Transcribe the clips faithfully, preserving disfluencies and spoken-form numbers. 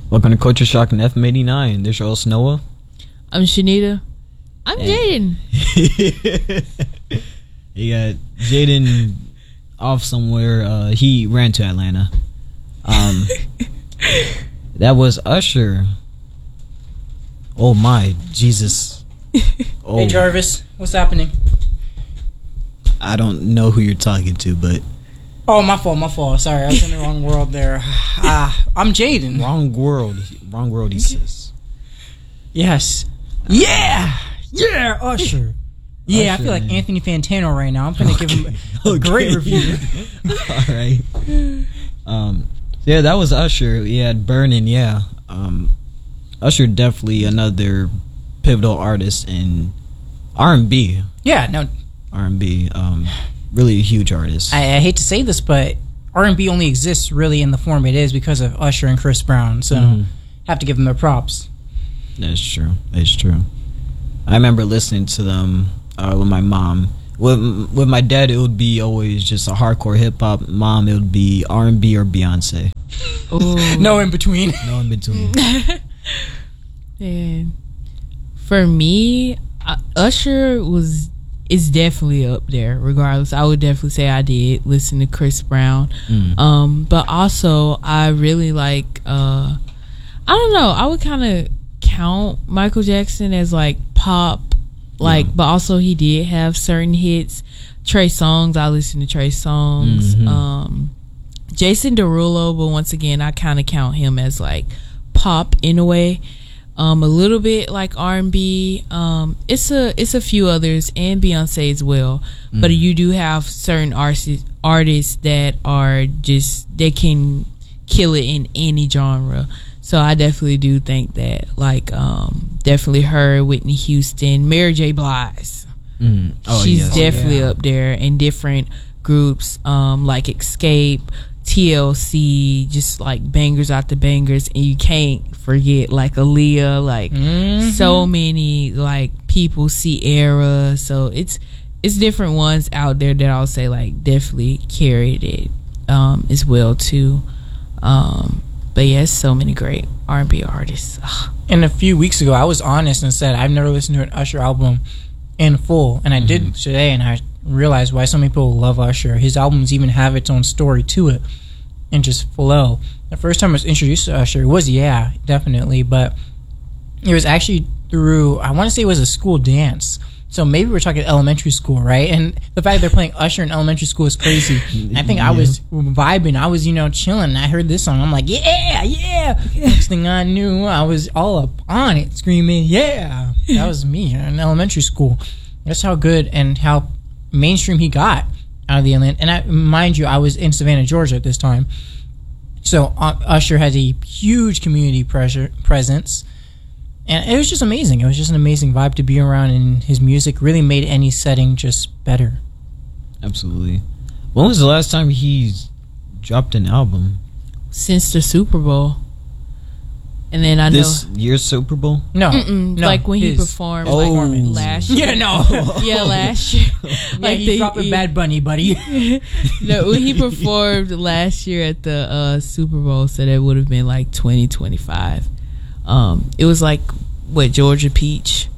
Welcome to Culture Shock and F M eighty-nine. There's your host Noah. I'm Shanita. I'm Jaden. You got Jaden off somewhere. Uh, he ran to Atlanta. Um, that was Usher. Oh my Jesus! Oh, Hey Jarvis, what's happening? I don't know who you're talking to, but Oh, my fault, my fault. Sorry, I was in the wrong world there. Ah, I'm Jaden. wrong world, wrong world. He says. Yes. Yeah, yeah, Usher. Yeah, Usher, I feel like man. Anthony Fantano right now. I'm gonna Okay, give him a okay. great review. All right. Um, yeah, that was Usher. He had Burnin'. Yeah. Um, Usher definitely another pivotal artist in R and B. Yeah, no, R and B. Um, really a huge artist. I, I hate to say this, but R and B only exists really in the form it is because of Usher and Chris Brown. So, Mhm. have to give them their props. That's true. That's true. I remember listening to them uh, with my mom. With with my dad, it would be always just a hardcore hip hop. Mom, it would be R and B or Beyonce. Ooh. No in between. No in between. And for me, uh, Usher was is definitely up there. Regardless, I would definitely say I did listen to Chris Brown. Mm. Um, but also I really like. Uh, I don't know. I would kind of count Michael Jackson as like pop, like, Yeah. but also he did have certain hits. Trey Songz, I listen to Trey Songz. Mhm. Um, Jason Derulo, but once again, I kind of count him as like pop in a way. Um, a little bit like R and B. Um, it's a it's a few others and Beyonce as well. Mm. But you do have certain artists artists that are just they can kill it in any genre. So I definitely do think that like um, definitely her, Whitney Houston, Mary J. Blige. Mm. Oh, She's yes. definitely yeah. up there in different groups um, like Escape, T L C, just like bangers out the bangers, and you can't forget like Aaliyah, like Mhm. so many like people, Sierra. So it's it's different ones out there that I'll say like definitely carried it um, as well too. Um, but yeah, it's so many great R and B artists. Ugh. And a few weeks ago, I was honest and said I've never listened to an Usher album in full, and I did today, and I realized why so many people love Usher. His albums even have its own story to it, and just flow. The first time I was introduced to Usher was yeah, definitely, but it was actually through I want to say it was a school dance. So maybe we're talking elementary school, right? And the fact they're playing Usher in elementary school is crazy. I think I was vibing. I was, you know, chilling. I heard this song. I'm like, yeah, yeah. Next thing I knew, I was all up on it, screaming, yeah. That was me in elementary school. That's how good and how mainstream he got out of the Atlanta. And I, mind you, I was in Savannah, Georgia at this time. So uh, Usher has a huge community pressure presence. And it was just amazing. It was just an amazing vibe to be around, and his music really made any setting just better. Absolutely. When was the last time he dropped an album? Since the Super Bowl, and then I This know. year's Super Bowl? No, Mm-mm, no like when he his- performed his Oh. performance. last year. Yeah, no. Yeah, last year. Yeah, like you the- dropped a he- Bad Bunny, buddy. No, when he performed last year at the uh, Super Bowl, so that would have been like twenty twenty-five. Um, it was like what Georgia Peach.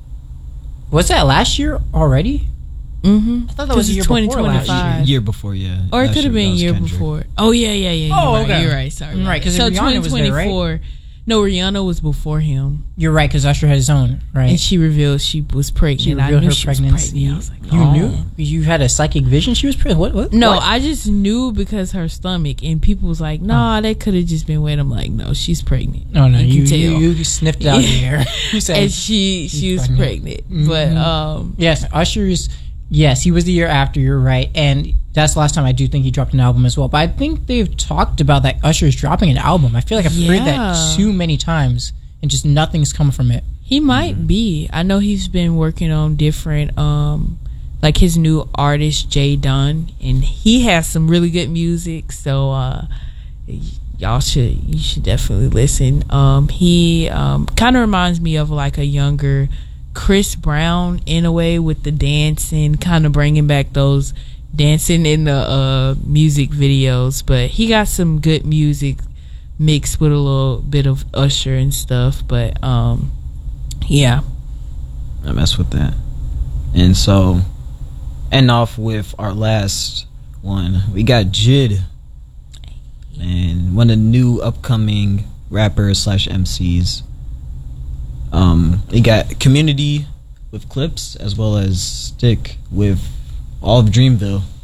Was that last year already? Mm-hmm. I thought that was the year before last year. Year before, yeah. Or it Last could have year, been that was year Kendrick. before. Oh yeah, yeah, yeah. You're Oh, right. okay. You're right. Sorry, Right, about 'cause that. so Rihanna was there, right? twenty twenty-four. No, Rihanna was before him, You're right, because Usher had his own, right? and she revealed she was pregnant. She I revealed knew her she was pregnancy. pregnant. I was like, You oh. knew? You had a psychic vision she was pregnant? What? what? No, What? I just knew because her stomach, and people was like, "Nah, that could have just been wet." I'm like, "No, she's pregnant." No, no, you you, can you, tell. you sniffed it out of the air. You said, And she she's she was pregnant. pregnant, but Mhm. um, yes, Usher's, yes, he was the year after, you're right. And that's the last time I do think he dropped an album as well. But I think they've talked about that Usher's dropping an album. I feel like I've heard that Yeah. too many times, and just nothing's come from it. he might be. I know he's been working on different, um, like his new artist Jay Dunn, and he has some really good music. So uh, y'all should you should definitely listen. Um, he um, kind of reminds me of like a younger Chris Brown in a way, with the dancing, kind of bringing back those dancing in the uh, music videos. But he got some good music mixed with a little bit of Usher and stuff. But um, yeah, I mess with that. And so, end off with our last one. We got Jid, and one of the new upcoming rappers slash M Cs. Um, we got Community with Clips, as well as Stick with all of Dreamville.